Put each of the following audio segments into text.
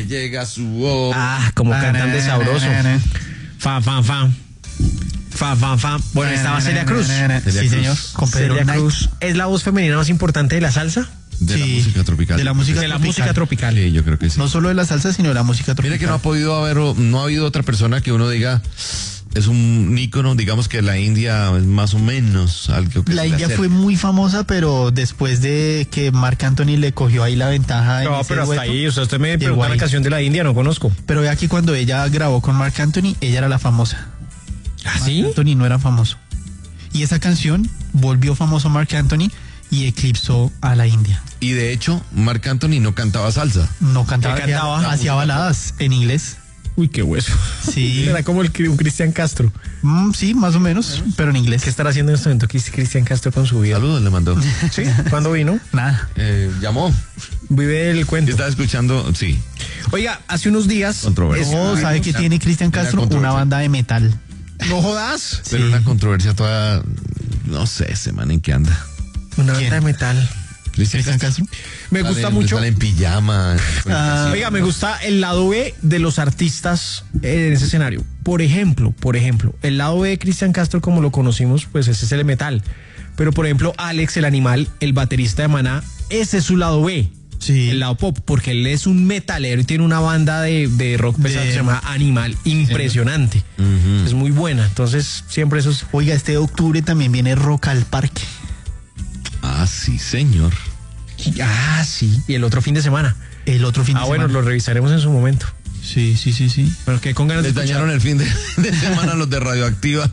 llega su voz. Como cantan de sabroso. Fan, fan, fan. Fan, fan, fan. Bueno, estaba Celia Cruz. Sí, señor. Con Pedro Celia Knight. Cruz es la voz femenina más importante de la salsa. De la música tropical. De la música De la tropical. música tropical. Sí, yo creo que sí. No solo de la salsa, sino de la música tropical. Mira que no ha habido otra persona que uno diga es un ícono, digamos que la India es más o menos algo que La se le India acerca. fue muy famosa, pero después de que Marc Anthony le cogió ahí la ventaja. en No, ese pero hasta dueto, ahí, o sea, usted me llegó pregunta ahí. la canción de la India, no conozco. Pero ve aquí cuando ella grabó con Marc Anthony, ella era la famosa. ¿Ah, sí? Marc Anthony no era famoso. Y esa canción volvió famoso Marc Anthony y eclipsó a la India. Y de hecho, Marc Anthony no cantaba salsa. No cantaba, ¿Qué cantaba? hacía baladas en inglés. Uy, qué hueso. Sí. Era como un Cristian Castro. Sí, más o menos, pero en inglés. ¿Qué estará haciendo en este momento Cristian Castro con su vida? Saludos le mandó. ¿Sí? ¿Cuándo vino? Nada. Llamó. Vive el cuento. Estaba escuchando, sí. Oiga, hace unos días... Controversia. No, ¿sabe qué tiene Cristian Una Castro? controversia. Una banda de metal. No jodas. Pero Sí. una controversia toda, no sé, ese man en qué anda. Una ¿Quién? banda de metal. Cristian Castro. Me gusta mucho... Sale en pijama. Oiga, me gusta el lado B de los artistas en ese escenario. Por ejemplo, el lado B de Cristian Castro, como lo conocimos, pues ese es el metal. Pero, por ejemplo, Alex, el animal, el baterista de Maná, ese es su lado B. Sí. El lado pop, porque él es un metalero y tiene una banda de rock pesado que se llama Animal, impresionante. Es muy buena, entonces siempre eso es... Oiga, este octubre también viene Rock al Parque. Ah, sí, señor. Ah, sí, y el otro fin de semana. El otro fin de Bueno, semana. lo revisaremos en su momento. Sí. Pero que con ganas Les de escuchar. dañaron el fin de semana los de Radioactiva.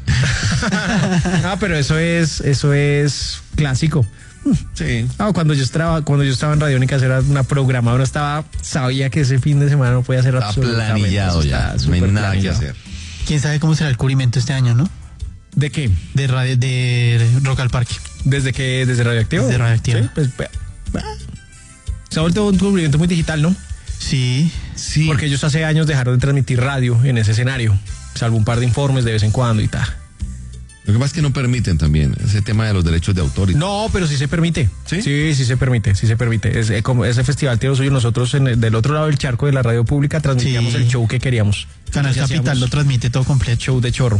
Pero eso es clásico. Sí. Cuando yo estaba en Radiónica, era una programadora, sabía que ese fin de semana no podía hacer Está absolutamente. planillado Eso ya. está No hay súper nada que planillado. hacer. ¿Quién sabe cómo será el cubrimiento este año, no? ¿De qué? De Rock al Parque. ¿Desde Radioactivo? Desde Radioactivo. Sí, pues, se ha vuelto un cubrimiento muy digital, ¿no? Sí. Sí. Porque ellos hace años dejaron de transmitir radio en ese escenario, salvo un par de informes de vez en cuando y tal. Lo que pasa es que no permiten también ese tema de los derechos de autor. No, pero sí se permite. ¿Sí? Sí se permite. Como ese festival tiene lo suyo. Nosotros del otro lado del charco de la radio pública transmitíamos Sí. el show que queríamos. Canal Entonces Capital hacíamos lo transmite todo completo. show de chorro.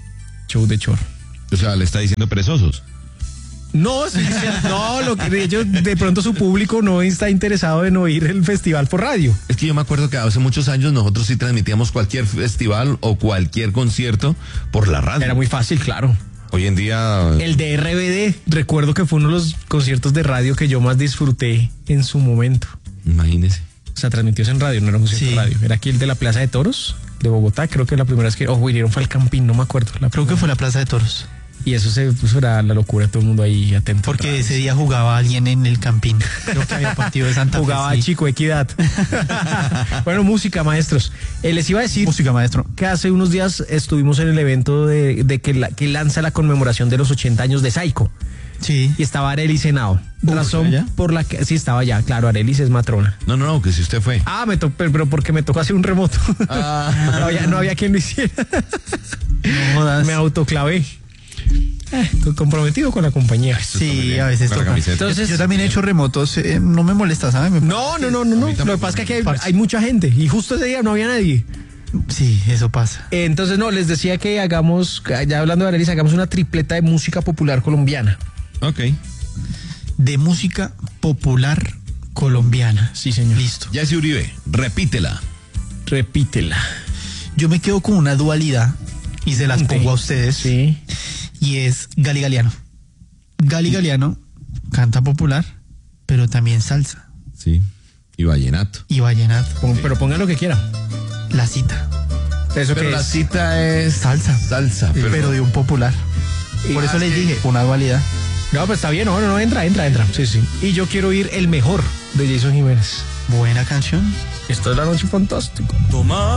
O sea, le está diciendo perezosos. No, lo que ellos, de pronto su público no está interesado en oír el festival por radio. Es que yo me acuerdo que hace muchos años nosotros sí transmitíamos cualquier festival o cualquier concierto por la radio. Era muy fácil, claro. Hoy en día... El de RBD, recuerdo que fue uno de los conciertos de radio que yo más disfruté en su momento. Imagínese. O sea, transmitidos en radio, no era un concierto Sí. de radio. Era aquí el de la Plaza de Toros de Bogotá, creo que la primera vez que... vinieron fue al Campín, no me acuerdo. Creo que fue la Plaza de Toros. Y eso era la locura, todo el mundo ahí atento. Porque ese día jugaba alguien en el Campín. Creo que había partido de Santa Fe. jugaba sí. Chico Equidad. Bueno, música, maestros. Les iba a decir Música, maestro. que hace unos días estuvimos en el evento de que lanza la conmemoración de los 80 años de Saico. Sí. Y estaba Arelis Henao. Razón ¿allá? por la que... Sí, estaba allá, claro, Arelis es matrona. No, que si usted fue. Pero porque me tocó hacer un remoto. No había quien lo hiciera. No jodas. Me autoclavé. Comprometido con la compañía. Sí, a veces Con la toca. camiseta. Entonces- Yo también he hecho remotos. No me molesta, ¿sabes? No. Lo que pasa es que aquí hay mucha gente. Y justo ese día no había nadie. Sí, eso pasa. Entonces, les decía que hagamos, ya hablando de Arelis, hagamos una tripleta de música popular colombiana. Ok. De música popular colombiana. Sí, señor. Listo. Jessy Uribe, repítela. Repítela. Yo me quedo con una dualidad y se las pongo a ustedes. Sí. Y es Gali Galeano. Gali Galeano canta popular, pero también salsa Sí. Y vallenato. y vallenato. Pero ponga lo que quiera. La cita, Eso Pero que la es. cita es... salsa, Salsa. pero de un popular. Por eso les dije, una dualidad. No, pues está bien, no, entra. Sí. Y yo quiero oír el mejor de Jason Jiménez. Buena canción. Esto es La Noche Fantástica. Toma